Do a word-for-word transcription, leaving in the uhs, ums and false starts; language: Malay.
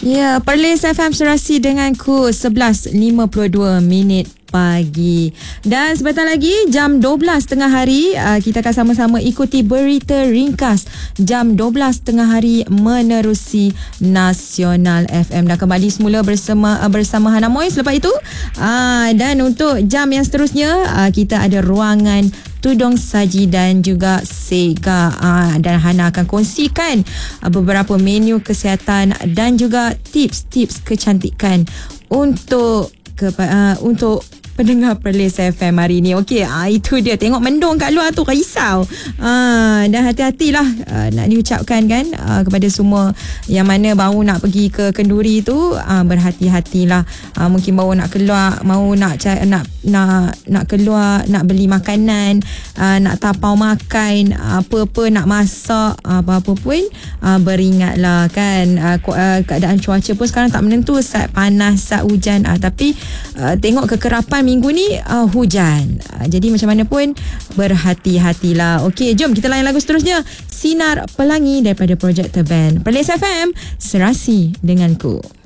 Ya, Perlis F M Serasi denganku sebelas lima puluh dua minit pagi. Dan sebentar lagi jam dua belas tengah hari uh, kita akan sama-sama ikuti berita ringkas jam dua belas tengah hari menerusi Nasional F M. Dah kembali semula bersama uh, bersama Hana Moy selepas itu. Uh, dan untuk jam yang seterusnya uh, kita ada ruangan Tudung Saji dan juga Sega, uh, dan Hana akan kongsikan uh, beberapa menu kesihatan dan juga tips-tips kecantikan untuk ke, uh, untuk pendengar Perlis F M hari ni. Okey, ah, itu dia. Tengok mendung kat luar tu, risau. Ah, dan hati-hatilah ah, nak diucapkan kan ah, kepada semua yang mana baru nak pergi ke kenduri tu, ah, berhati-hatilah. Ah, mungkin baru nak keluar, mau nak nak nak nak keluar, nak beli makanan, ah, nak tapau makan, apa-apa nak masak, apa-apa pun ah, beringatlah kan. Ah, keadaan cuaca pun sekarang tak menentu, sat panas, sat hujan. Ah, tapi ah, tengok kekerapan minggu ni uh, hujan. Uh, jadi macam mana pun berhati-hatilah. Okey, jom kita layan lagu seterusnya. Sinar Pelangi daripada Project The Band. Perlis F M, Serasi denganku.